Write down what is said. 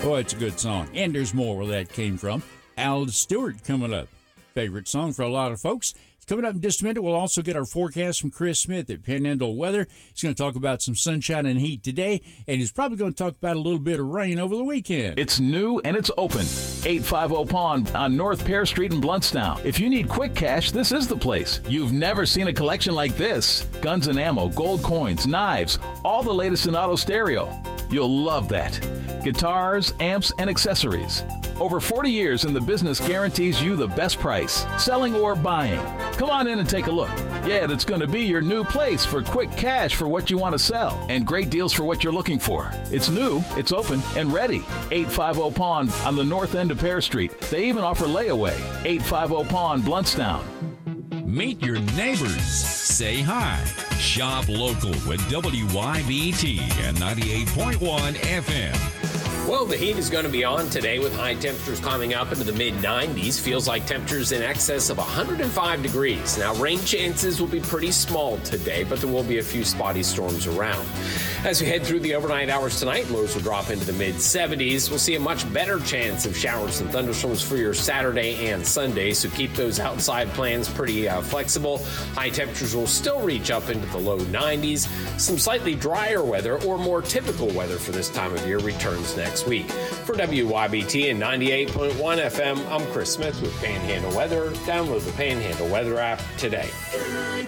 Oh, it's a good song. And there's more where that came from. Al Stewart coming up. Favorite song for a lot of folks. Coming up in just a minute, we'll also get our forecast from Chris Smith at Panhandle Weather. He's going to talk about some sunshine and heat today, and he's probably going to talk about a little bit of rain over the weekend. It's new and it's open. 850 Pond on North Pear Street in Bluntstown. If you need quick cash, this is the place. You've never seen a collection like this. Guns and ammo, gold coins, knives, all the latest in auto stereo. You'll love that. Guitars, amps, and accessories. Over 40 years in the business guarantees you the best price, selling or buying. Come on in and take a look. Yeah, that's going to be your new place for quick cash for what you want to sell and great deals for what you're looking for. It's new, it's open, and ready. 850 Pond on the north end of Pear Street. They even offer layaway. 850 Pond, Bluntstown. Meet your neighbors. Say hi. Shop local with WYBT and 98.1 FM. Well, the heat is going to be on today with high temperatures climbing up into the mid-90s. Feels like temperatures in excess of 105 degrees. Now, rain chances will be pretty small today, but there will be a few spotty storms around. As we head through the overnight hours tonight, lows will drop into the mid-70s. We'll see a much better chance of showers and thunderstorms for your Saturday and Sunday, so keep those outside plans pretty flexible. High temperatures will still reach up into the low 90s. Some slightly drier weather or more typical weather for this time of year returns next week. For WYBT and 98.1 FM, I'm Chris Smith with Panhandle Weather. Download the Panhandle Weather app today.